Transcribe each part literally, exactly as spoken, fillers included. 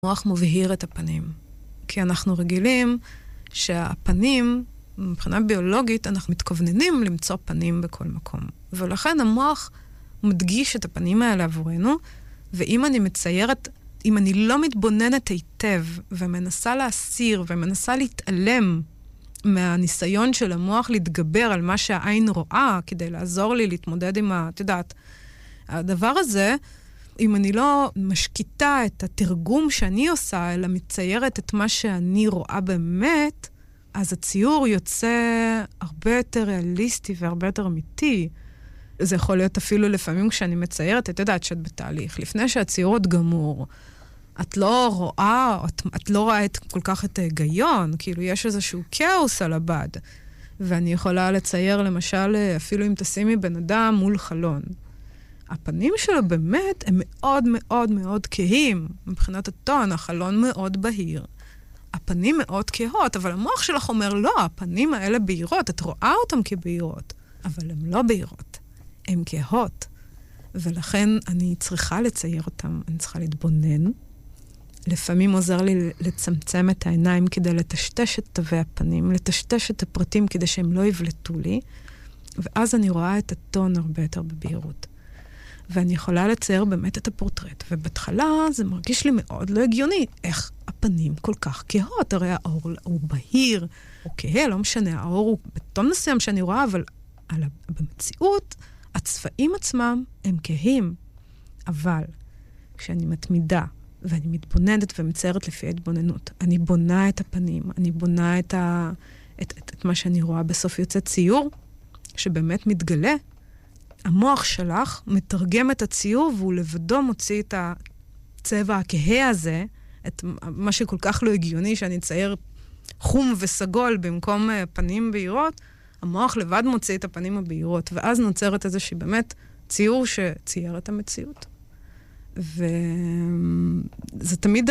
המוח מבהיר את הפנים. כי אנחנו רגילים שהפנים, מבחינה ביולוגית, אנחנו מתכווננים למצוא פנים בכל מקום. ולכן המוח מדגיש את הפנים האלה עבורנו, ואם אני מציירת, אם אני לא מתבוננת היטב, ומנסה להסיר, ומנסה להתעלם מהניסיון של המוח להתגבר על מה שהעין רואה, כדי לעזור לי להתמודד עם ה... את יודעת, הדבר הזה, אם אני לא משקיטה את התרגום שאני עושה, אלא מציירת את מה שאני רואה באמת, אז הציור יוצא הרבה יותר ריאליסטי והרבה יותר אמיתי. זה יכול להיות אפילו לפעמים כשאני מציירת, את יודעת שאת בתהליך. לפני שהציור עוד גמור, את לא רואה, את, את לא רואה את, כל כך את ההיגיון, כאילו יש איזשהו כאוס על הבד. ואני יכולה לצייר למשל, אפילו אם תשימי בן אדם מול חלון. הפנים שלו באמת הם מאוד מאוד מאוד כהים. מבחינת הטון, החלון מאוד בהיר. הפנים מאוד כהות, אבל המוח שלך אומר, לא, הפנים האלה בהירות, את רואה אותם כבהירות, אבל הן לא בהירות, הן כהות. ולכן אני צריכה לצייר אותם, אני צריכה להתבונן. לפעמים עוזר לי לצמצם את העיניים כדי לטשטש את תווי הפנים, לטשטש את הפרטים כדי שהם לא יבלטו לי, ואז אני רואה את הטון הרבה יותר בבהירות. ואני יכולה לצייר באמת את הפורטרט. ובהתחלה זה מרגיש לי מאוד לא הגיוני. איך הפנים כל כך כהות? הרי האור הוא בהיר, הוא כהה, לא משנה. האור הוא בטון מסוים שאני רואה, אבל על, במציאות, הצבעים עצמם הם כהים. אבל כשאני מתמידה, ואני מתבוננת ומציירת לפי ההתבוננות, אני בונה את הפנים, אני בונה את, ה, את, את, את מה שאני רואה בסוף יוצא ציור, שבאמת מתגלה, המוח שלך מתרגם את הציור, והוא לבדו מוציא את הצבע הכהה הזה, את מה שכל כך לא הגיוני, שאני אצייר חום וסגול במקום פנים בהירות, המוח לבד מוציא את הפנים הבהירות, ואז נוצרת איזושהי באמת ציור שצייר את המציאות. וזה תמיד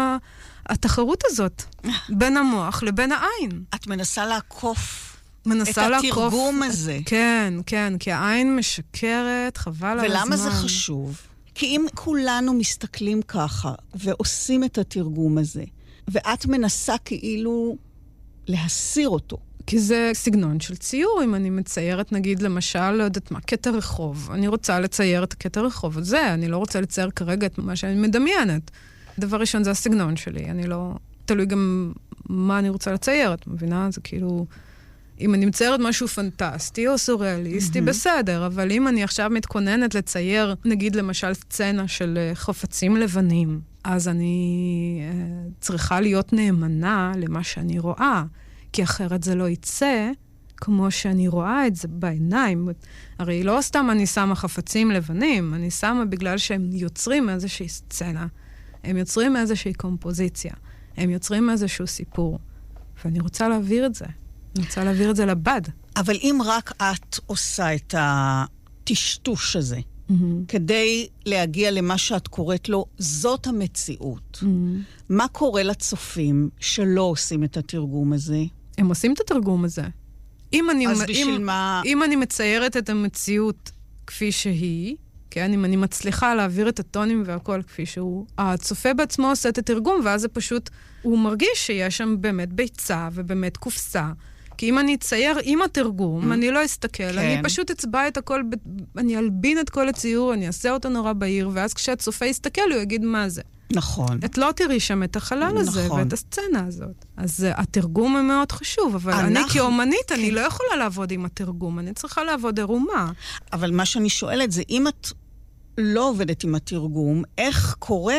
התחרות הזאת, בין המוח לבין העין. את מנסה לעקוף מנסה את התרגום לעקוף, הזה. כן, כן, כי העין משקרת, חבל על הזמן. ולמה זה חשוב? כי אם כולנו מסתכלים ככה, ועושים את התרגום הזה, ואת מנסה כאילו להסיר אותו. כי זה סגנון של ציור, אם אני מציירת, נגיד, למשל, לא יודעת מה, קטע רחוב. אני רוצה לצייר את הקטע רחוב הזה, אני לא רוצה לצייר כרגע את מה שאני מדמיינת. דבר ראשון, זה הסגנון שלי, אני לא... תלוי גם מה אני רוצה לצייר, את מבינה? זה כאילו... אם אני מציירת משהו פנטסטי או סוריאליסטי, mm-hmm. בסדר, אבל אם אני עכשיו מתכוננת לצייר, נגיד למשל סצנה של חפצים לבנים, אז אני uh, צריכה להיות נאמנה למה שאני רואה, כי אחרת זה לא יצא כמו שאני רואה את זה בעיניים. הרי לא סתם אני שמה חפצים לבנים, אני שמה בגלל שהם יוצרים איזושהי סצנה, הם יוצרים איזושהי קומפוזיציה, הם יוצרים איזשהו סיפור, ואני רוצה להעביר את זה. אני רוצה להעביר את זה לבד. אבל אם רק את עושה את הטשטוש הזה, mm-hmm. כדי להגיע למה שאת קוראת לו, זאת המציאות. Mm-hmm. מה קורה לצופים שלא עושים את התרגום הזה? הם עושים את התרגום הזה. אם אני, אז בשביל אם, מה... אם אני מציירת את המציאות כפי שהיא, כן, אם אני מצליחה להעביר את הטונים והכל כפי שהוא, הצופה בעצמו עושה את התרגום, ואז זה פשוט, הוא מרגיש שיש שם באמת ביצה ובאמת קופסה. כי אם אני אצייר עם התרגום, אני לא אסתכל, אני פשוט אצבע את הכל, אני אלבין את כל הציור, אני אעשה אותו נורא בהיר, ואז כשהצופה יסתכל, הוא יגיד מה זה. נכון. את לא תראי שם את החלל הזה, ואת הסצנה הזאת. אז התרגום הוא מאוד חשוב, אבל אני כאומנית, אני לא יכולה לעבוד עם התרגום, אני צריכה לעבוד ערומה. אבל מה שאני שואלת זה, אם את לא עובדת עם התרגום, איך קורה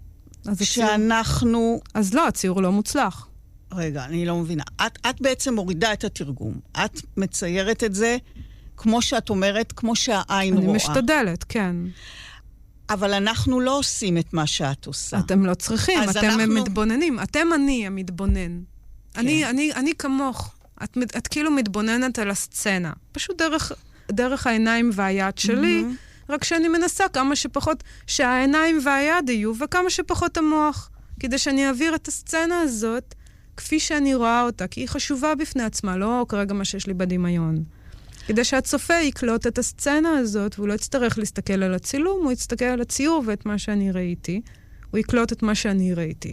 שאנחנו... אז לא, הציור לא מוצלח. רגע, אני לא מבינה. את, את בעצם מורידה את התרגום. את מציירת את זה, כמו שאת אומרת, כמו שהעין אני רואה. אני משתדלת, כן. אבל אנחנו לא עושים את מה שאת עושה. אתם לא צריכים, אתם אנחנו... מתבוננים. אתם אני המתבונן. כן. אני, אני, אני כמוך. את, את כאילו מתבוננת על הסצנה. פשוט דרך, דרך העיניים והיד שלי, mm-hmm. רק שאני מנסה כמה שפחות, שהעיניים והיד יהיו, וכמה שפחות המוח. כדי שאני אעביר את הסצנה הזאת, כפי שאני רואה אותה, כי היא חשובה בפני עצמה, לא כרגע מה שיש לי בדמיון. כדי שהצופה יקלוט את הסצנה הזאת, והוא לא יצטרך להסתכל על הצילום, הוא יסתכל על הציור ואת מה שאני ראיתי, הוא יקלוט את מה שאני ראיתי.